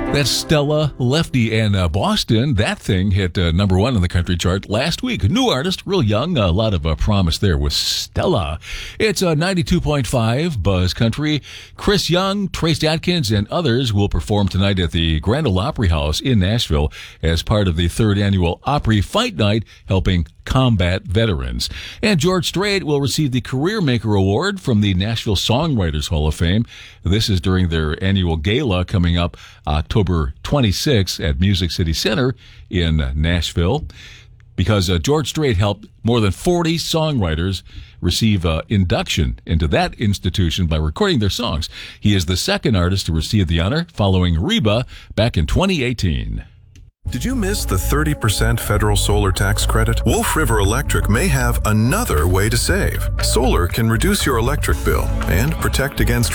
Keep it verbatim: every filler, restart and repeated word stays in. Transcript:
That's Stella, Lefty, and uh, Boston. That thing hit uh, number one on the country chart last week. New artist, real young, a lot of uh, promise there with Stella. It's uh, ninety-two point five Buzz Country. Chris Young, Trace Atkins, and others will perform tonight at the Grand Ole Opry House in Nashville as part of the third annual Opry Fight Night, helping combat veterans. And George Strait will receive the Career Maker Award from the Nashville Songwriters Hall of Fame. This is during their annual gala coming up October twenty-sixth at Music City Center in Nashville, because uh, George Strait helped more than forty songwriters receive uh, induction into that institution by recording their songs. He is the second artist to receive the honor, following Reba back in twenty eighteen. Did you miss the thirty percent federal solar tax credit? Wolf River Electric may have another way to save. Solar can reduce your electric bill and protect against